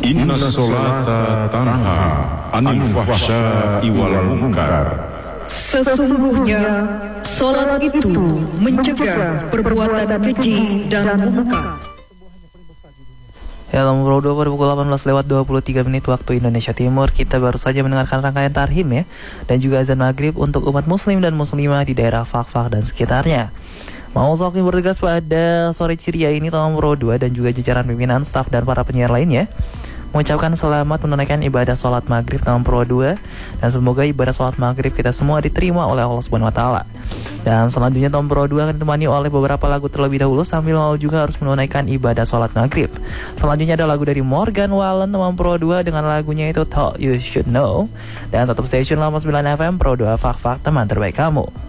Inna sholata tanha anil fahsya'i wal munkar. Sesungguhnya salat itu mencegah perbuatan keji dan munkar. Ya, nomor 2 pada pukul 18:23 waktu Indonesia Timur. Kita baru saja mendengarkan rangkaian tarhim ya, dan juga azan maghrib untuk umat muslim dan muslimah di daerah Fak-Fak dan sekitarnya. Mau Zokin bertugas pada sore ceria ini nomor 2 dan juga jajaran pimpinan, staf dan para penyiar lainnya mengucapkan selamat menunaikan ibadah sholat maghrib nomor 2, dan semoga ibadah sholat maghrib kita semua diterima oleh Allah Subhanahu Wa Taala. Dan selanjutnya nomor 2 akan ditemani oleh beberapa lagu terlebih dahulu sambil mau juga harus menunaikan ibadah sholat maghrib. Selanjutnya ada lagu dari Morgan Wallen nomor 2 dengan lagunya itu Thought You Should Know. Dan tetap stay tune 9 FM Pro 2 Fak-Fak, teman terbaik kamu.